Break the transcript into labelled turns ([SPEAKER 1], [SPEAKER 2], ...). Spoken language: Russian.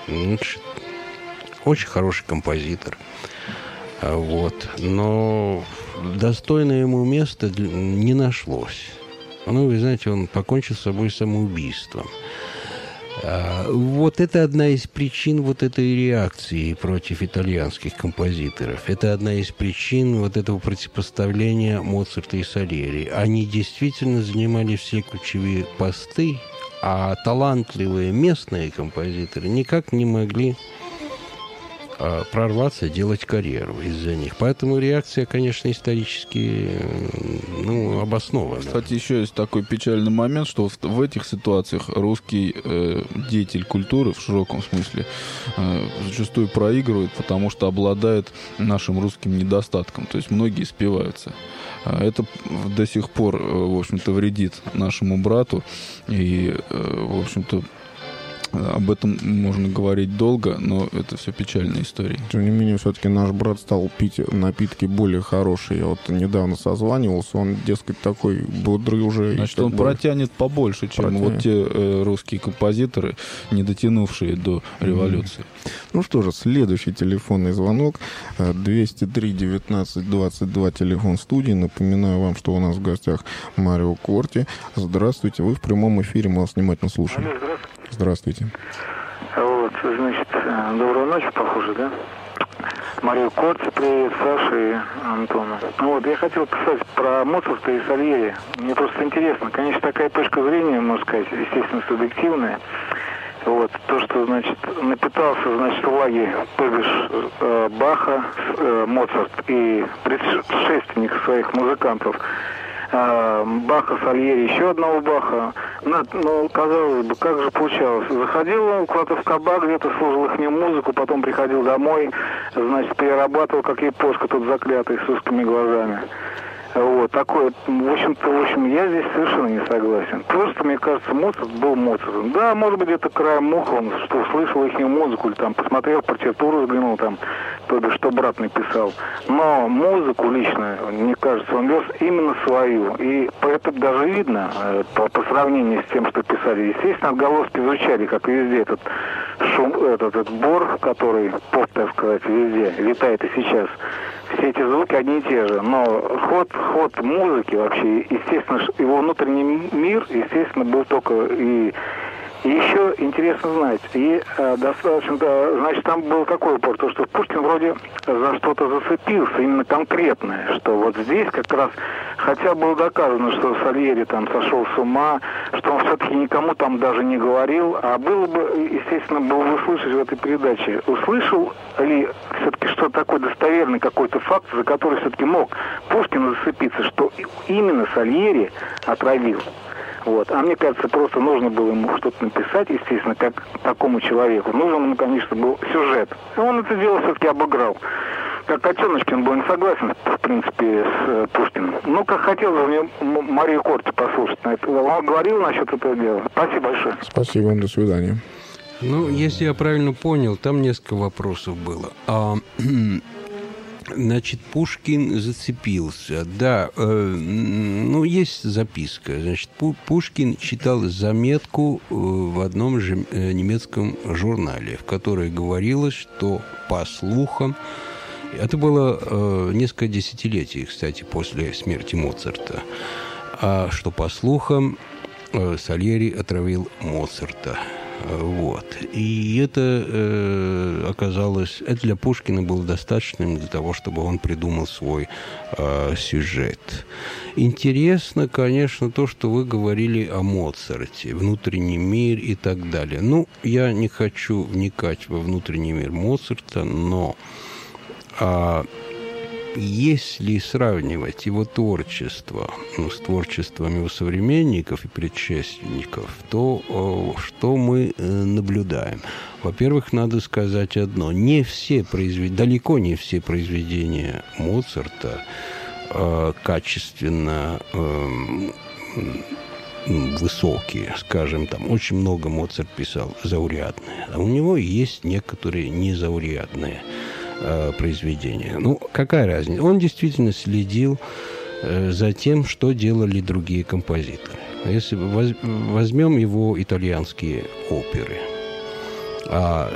[SPEAKER 1] Значит, очень хороший композитор. Вот. Но достойное ему место не нашлось. Ну, вы знаете, он покончил с собой самоубийством. Вот это одна из причин вот этой реакции против итальянских композиторов. Это одна из причин вот этого противопоставления Моцарта и Сальери. Они действительно занимали все ключевые посты, а талантливые местные композиторы никак не могли прорваться, делать карьеру из-за них. Поэтому реакция, конечно, исторически обоснована.
[SPEAKER 2] Кстати, еще есть такой печальный момент, что в этих ситуациях русский деятель культуры, в широком смысле, зачастую проигрывает, потому что обладает нашим русским недостатком. То есть многие спиваются. Это до сих пор, в общем-то, вредит нашему брату. И, в общем-то, об этом можно говорить долго, но это все печальные истории.
[SPEAKER 3] Тем не менее, все-таки наш брат стал пить напитки более хорошие. Я вот недавно созванивался, он, дескать, такой бодрый уже.
[SPEAKER 2] Значит, он протянет побольше, чем вот те русские композиторы, не дотянувшие до революции.
[SPEAKER 3] Ну что же, следующий телефонный звонок. 203-19-22, телефон студии. Напоминаю вам, что у нас в гостях Марио Корти. Здравствуйте, вы в прямом эфире, мы вас внимательно слушаем.
[SPEAKER 4] Алло,
[SPEAKER 3] Здравствуйте.
[SPEAKER 4] Вот, значит, доброй ночи, похоже, да? Марио Корти, привет, Саше и Антону. Вот, я хотел писать про Моцарта и Сальери. Мне просто интересно. Конечно, такая точка зрения, можно сказать, естественно, субъективная. Вот, то, что, значит, напитался, значит, влаги, то бишь Баха, Моцарт и предшественник своих музыкантов, Баха, Сальери, еще одного Баха. Ну, казалось бы, как же получалось? Заходил куда-то в кабак, где-то слушал их музыку, потом приходил домой, значит, перерабатывал, как япошка тут заклятый, с узкими глазами. Вот, такое, в общем, я здесь совершенно не согласен. Просто, мне кажется, Моцарт был Моцартом. Да, может быть, это краем уха, он что услышал их музыку, или там посмотрел партитуру, взглянул там, то бишь, что брат написал. Но музыку лично, мне кажется, он вез именно свою. И это даже видно по сравнению с тем, что писали. Естественно, отголоски звучали, как и везде, этот шум, этот бор, который, поп, так сказать, везде витает и сейчас. Все эти звуки одни и те же, но ход музыки вообще, естественно, его внутренний мир, естественно, был только и еще интересно знать, и достаточно, значит, там был какой упор, то, что Пушкин вроде за что-то зацепился, именно конкретное, что вот здесь как раз, хотя было доказано, что Сальери там сошел с ума, что он все-таки никому там даже не говорил, а было бы, естественно, было бы услышать в этой передаче, услышал ли все-таки что такой достоверный какой-то факт, за который все-таки мог Пушкин зацепиться, что именно Сальери отравил. Вот. А мне кажется, просто нужно было ему что-то написать, естественно, как такому человеку. Нужен ему, конечно, был сюжет. И он это дело все-таки обыграл. Как Котеночкин был не согласен, в принципе, с Пушкиным. Ну, как хотелось мне Марию Корти послушать на это. Он говорил насчет этого дела. Спасибо большое.
[SPEAKER 3] Спасибо вам, до свидания.
[SPEAKER 1] Ну, если я правильно понял, там несколько вопросов было. Значит, Пушкин зацепился. Да, есть записка. Значит, Пушкин читал заметку в одном же немецком журнале, в которой говорилось, что, по слухам, это было несколько десятилетий, кстати, после смерти Моцарта, что, по слухам, Сальери отравил Моцарта. Вот. И это оказалось... Это для Пушкина было достаточным для того, чтобы он придумал свой сюжет. Интересно, конечно, то, что вы говорили о Моцарте, внутренний мир и так далее. Ну, я не хочу вникать во внутренний мир Моцарта, но... Если сравнивать его творчество с творчеством его современников и предшественников, то что мы наблюдаем? Во-первых, надо сказать одно. Далеко не все произведения Моцарта качественно высокие, скажем, там очень много Моцарт писал заурядные, а у него есть некоторые незаурядные произведения. Ну, какая разница? Он действительно следил за тем, что делали другие композиторы. Если возьмем его итальянские оперы,